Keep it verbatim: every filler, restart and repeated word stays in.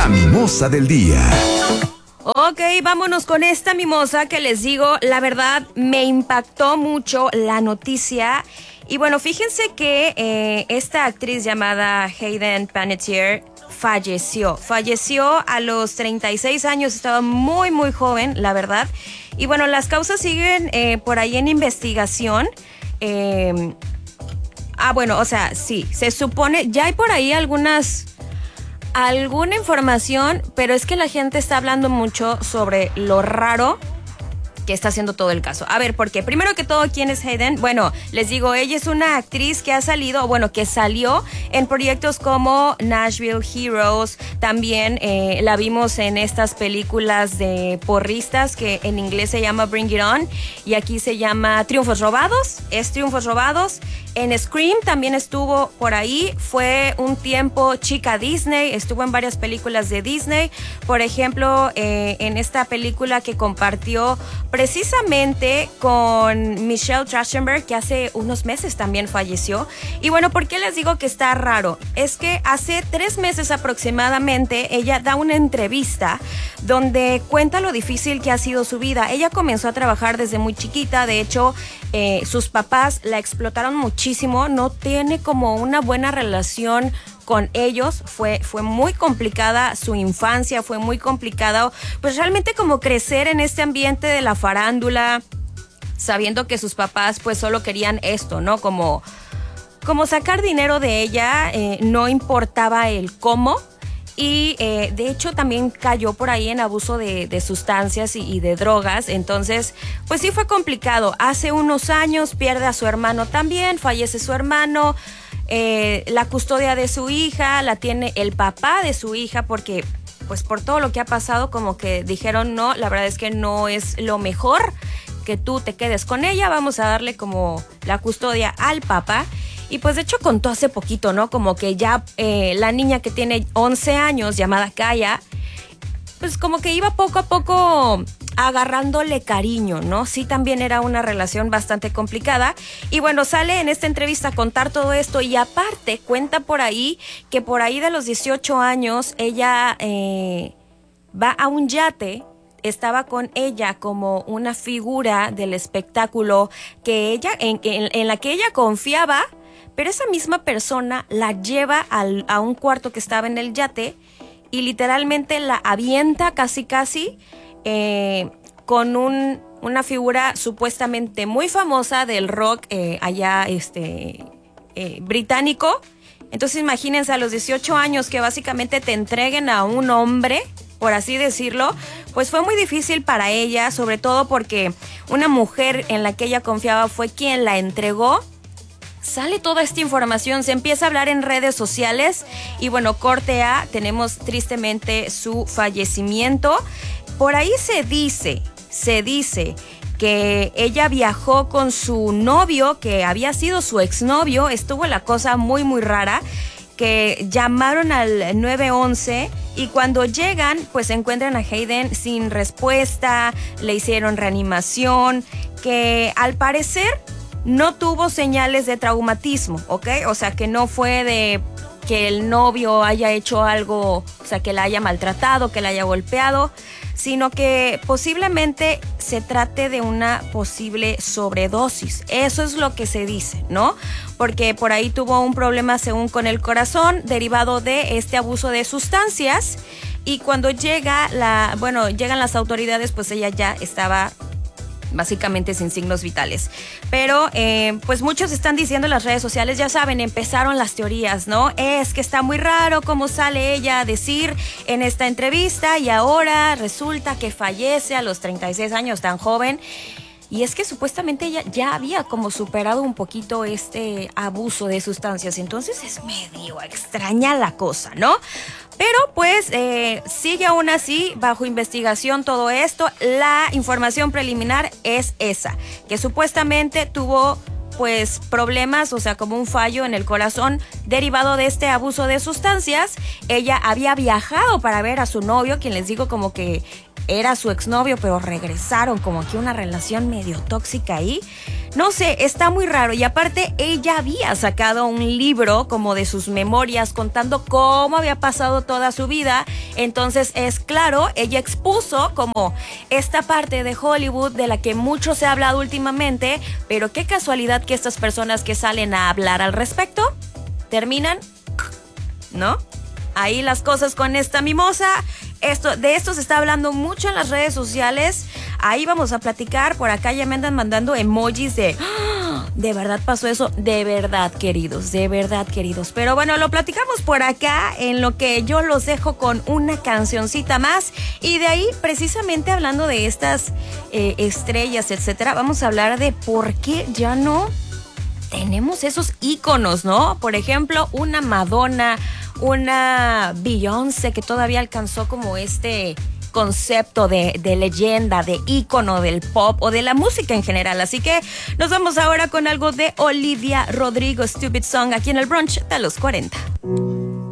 La mimosa del día. Ok, vámonos con esta mimosa que les digo, la verdad me impactó mucho la noticia. Y bueno, fíjense que eh, esta actriz llamada Hayden Panettiere falleció. Falleció a los treinta y seis años, estaba muy muy joven, la verdad. Y bueno, las causas siguen eh, por ahí en investigación. Eh, ah, bueno, o sea, sí, se supone, ya hay por ahí algunas... alguna información, pero es que la gente está hablando mucho sobre lo raro que está haciendo todo el caso. A ver, porque primero que todo, ¿quién es Hayden? Bueno, les digo, ella es una actriz que ha salido, bueno, que salió en proyectos como Nashville Heroes, también eh, la vimos en estas películas de porristas que en inglés se llama Bring It On y aquí se llama Triunfos Robados, es Triunfos Robados. En Scream también estuvo por ahí, fue un tiempo chica Disney, estuvo en varias películas de Disney, por ejemplo, eh, en esta película que compartió precisamente con Michelle Trachtenberg, que hace unos meses también falleció. Y bueno, ¿por qué les digo que está raro? Es que hace tres meses aproximadamente ella da una entrevista donde cuenta lo difícil que ha sido su vida. Ella comenzó a trabajar desde muy chiquita, de hecho, eh, sus papás la explotaron muchísimo, no tiene como una buena relación con ellos, fue, fue muy complicada su infancia, fue muy complicado, pues realmente como crecer en este ambiente de la farándula, sabiendo que sus papás pues solo querían esto, ¿no? Como, como sacar dinero de ella, eh, no importaba el cómo. Y eh, de hecho también cayó por ahí en abuso de, de sustancias y, y de drogas. Entonces, pues sí fue complicado. Hace unos años pierde a su hermano también, fallece su hermano. Eh, la custodia de su hija la tiene el papá de su hija porque, pues por todo lo que ha pasado, como que dijeron no, la verdad es que no es lo mejor que tú te quedes con ella. Vamos a darle como la custodia al papá. Y pues de hecho contó hace poquito, ¿no? Como que ya eh, la niña que tiene once años, llamada Kaya, pues como que iba poco a poco agarrándole cariño, ¿no? Sí, también era una relación bastante complicada. Y bueno, sale en esta entrevista a contar todo esto y aparte cuenta por ahí que por ahí de los dieciocho años ella eh, va a un yate. Estaba con ella como una figura del espectáculo que ella, en, en, en la que ella confiaba. Pero esa misma persona la lleva al, a un cuarto que estaba en el yate y literalmente la avienta casi casi eh, con un, una figura supuestamente muy famosa del rock eh, allá este, eh, británico. Entonces imagínense a los dieciocho años que básicamente te entreguen a un hombre, por así decirlo, pues fue muy difícil para ella, sobre todo porque una mujer en la que ella confiaba fue quien la entregó. Sale toda esta información, se empieza a hablar en redes sociales y bueno, corte A, tenemos tristemente su fallecimiento. Por ahí se dice, se dice que ella viajó con su novio, que había sido su exnovio, estuvo la cosa muy muy rara, que llamaron al nueve once y cuando llegan pues encuentran a Hayden sin respuesta, le hicieron reanimación, que al parecer no tuvo señales de traumatismo, ¿ok? O sea, que no fue de que el novio haya hecho algo, o sea, que la haya maltratado, que la haya golpeado, sino que posiblemente se trate de una posible sobredosis. Eso es lo que se dice, ¿no? Porque por ahí tuvo un problema según con el corazón derivado de este abuso de sustancias y cuando llega la, bueno, llegan las autoridades, pues ella ya estaba básicamente sin signos vitales. Pero eh, pues muchos están diciendo en las redes sociales, ya saben, empezaron las teorías, ¿no? Es que está muy raro cómo sale ella a decir en esta entrevista y ahora resulta que fallece a los treinta y seis años, tan joven. Y es que supuestamente ella ya había como superado un poquito este abuso de sustancias, entonces es medio extraña la cosa, ¿no? Pero pues eh, sigue aún así bajo investigación todo esto. La información preliminar es esa, que supuestamente tuvo pues problemas, o sea, como un fallo en el corazón derivado de este abuso de sustancias. Ella había viajado para ver a su novio, quien les digo como que era su exnovio, pero regresaron, como que una relación medio tóxica ahí. No sé, está muy raro. Y aparte, ella había sacado un libro como de sus memorias contando cómo había pasado toda su vida. Entonces, es claro, ella expuso como esta parte de Hollywood de la que mucho se ha hablado últimamente, pero qué casualidad que estas personas que salen a hablar al respecto terminan, ¿no? Ahí las cosas con esta mimosa. Esto, de esto se está hablando mucho en las redes sociales. Ahí vamos a platicar. Por acá ya me andan mandando emojis de ¡ah! ¿De verdad pasó eso? De verdad, queridos, de verdad, queridos. Pero bueno, lo platicamos por acá, en lo que yo los dejo con una cancioncita más. Y de ahí, precisamente hablando de estas eh, estrellas, etcétera, vamos a hablar de por qué ya no tenemos esos íconos, ¿no? Por ejemplo, una Madonna, una Beyoncé, que todavía alcanzó como este concepto de, de leyenda, de ícono del pop o de la música en general. Así que nos vamos ahora con algo de Olivia Rodrigo, Stupid Song, aquí en el brunch de los cuarenta.